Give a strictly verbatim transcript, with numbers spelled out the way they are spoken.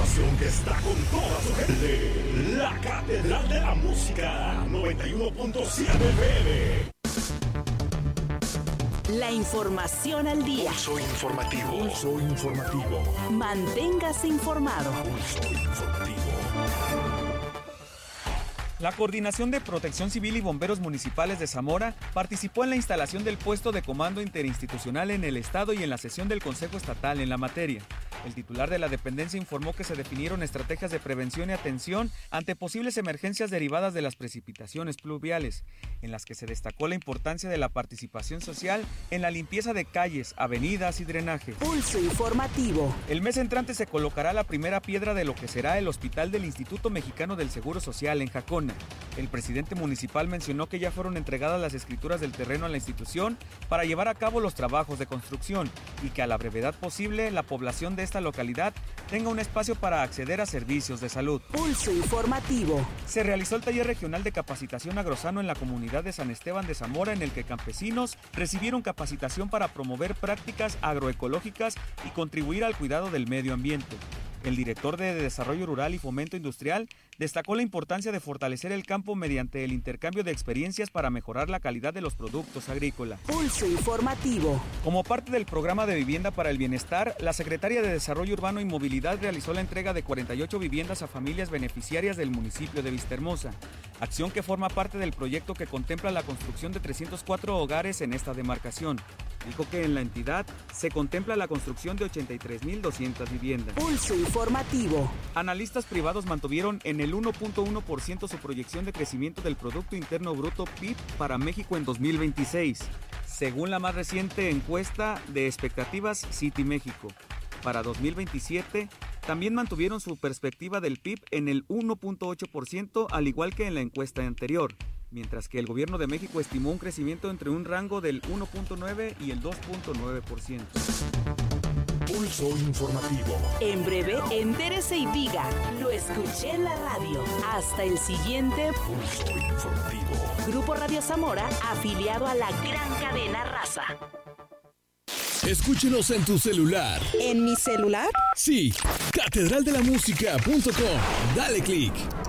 estación que está con toda su gente. La Catedral de la Música, noventa y uno punto siete F M. La información al día. Pulso informativo. Pulso informativo. Manténgase informado. Pulso informativo. La Coordinación de Protección Civil y Bomberos Municipales de Zamora participó en la instalación del puesto de comando interinstitucional en el Estado y en la sesión del Consejo Estatal en la materia. El titular de la dependencia informó que se definieron estrategias de prevención y atención ante posibles emergencias derivadas de las precipitaciones pluviales, en las que se destacó la importancia de la participación social en la limpieza de calles, avenidas y drenaje. Pulso informativo. El mes entrante se colocará la primera piedra de lo que será el hospital del Instituto Mexicano del Seguro Social en Jacona. El presidente municipal mencionó que ya fueron entregadas las escrituras del terreno a la institución para llevar a cabo los trabajos de construcción y que a la brevedad posible la población de esta localidad tenga un espacio para acceder a servicios de salud. Pulso informativo. Se realizó el taller regional de capacitación agrosano en la comunidad de San Esteban de Zamora, en el que campesinos recibieron capacitación para promover prácticas agroecológicas y contribuir al cuidado del medio ambiente. El director de Desarrollo Rural y Fomento Industrial destacó la importancia de fortalecer el campo mediante el intercambio de experiencias para mejorar la calidad de los productos agrícolas. Pulso informativo. Como parte del programa de Vivienda para el Bienestar, la Secretaría de Desarrollo Urbano y Movilidad realizó la entrega de cuarenta y ocho viviendas a familias beneficiarias del municipio de Vistahermosa, acción que forma parte del proyecto que contempla la construcción de trescientos cuatro hogares en esta demarcación. Dijo que en la entidad se contempla la construcción de ochenta y tres mil doscientas viviendas. Pulso informativo. Analistas privados mantuvieron en el uno punto uno por ciento su proyección de crecimiento del Producto Interno Bruto P I B para México en dos mil veintiséis, según la más reciente encuesta de expectativas City México. Para dos mil veintisiete, también mantuvieron su perspectiva del P I B en el uno punto ocho por ciento, al igual que en la encuesta anterior, mientras que el Gobierno de México estimó un crecimiento entre un rango del uno punto nueve y el dos punto nueve por ciento. Pulso informativo. En breve, entérese y diga, lo escuché en la radio. Hasta el siguiente Pulso informativo. Grupo Radio Zamora, afiliado a la gran cadena Raza. Escúchenos en tu celular. ¿En mi celular? Sí, catedral de la música punto com. Dale click.